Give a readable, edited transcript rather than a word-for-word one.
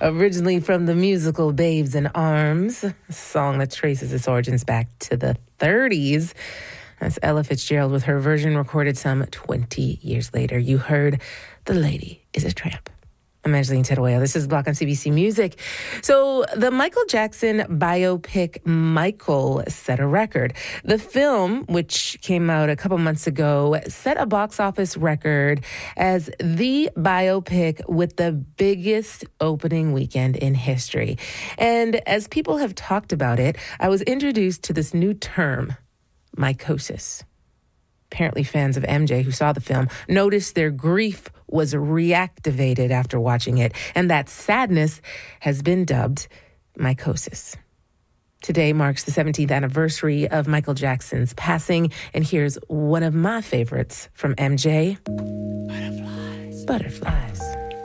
Originally from the musical Babes in Arms, a song that traces its origins back to the 30s. That's Ella Fitzgerald with her version recorded some 20 years later. You heard The Lady is a Tramp. I'm Angeline Teruel. This is Block on CBC Music. So the Michael Jackson biopic Michael set a record. The film, which came out a couple months ago, set a box office record as the biopic with the biggest opening weekend in history. And as people have talked about it, I was introduced to this new term, mycosis. Apparently fans of MJ who saw the film noticed their grief was reactivated after watching it, and that sadness has been dubbed mycosis. Today marks the 17th anniversary of Michael Jackson's passing, and here's one of my favorites from MJ. Butterflies.